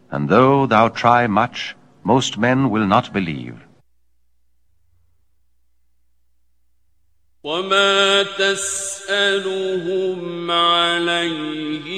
And though thou try much, most men will not believe. وما تسألهم عليه